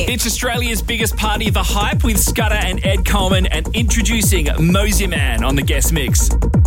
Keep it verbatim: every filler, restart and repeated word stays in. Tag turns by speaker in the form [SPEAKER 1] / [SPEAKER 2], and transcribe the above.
[SPEAKER 1] It's Australia's biggest party, The Hype, with Scudder and Ed Coleman, and introducing Mosey Man on the guest mix.